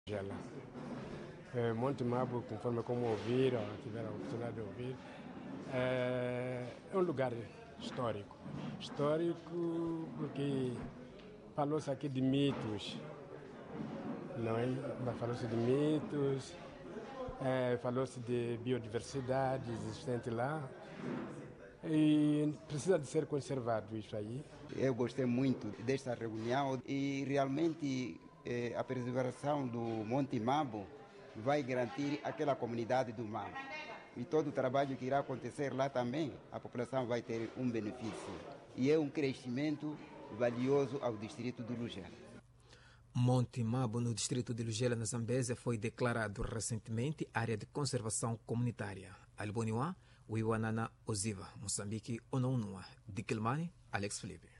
Monte Mabo, conforme como ouviram, tiveram a oportunidade de ouvir, é um lugar histórico. Histórico porque falou-se aqui de mitos, não é? Falou-se de mitos, falou-se de biodiversidade existente lá e precisa de ser conservado isso aí. Eu gostei muito desta reunião e realmente a preservação do Monte Mabo vai garantir aquela comunidade do Mabo. E todo o trabalho que irá acontecer lá também, a população vai ter um benefício. E é um crescimento valioso ao distrito do Lugela. Monte Mabo, no distrito de Lugela, na Zambésia, foi declarado recentemente área de conservação comunitária. Alboniwa, Wiwanana Oziva, Moçambique, Onounua, de Quilmani, Alex Felipe.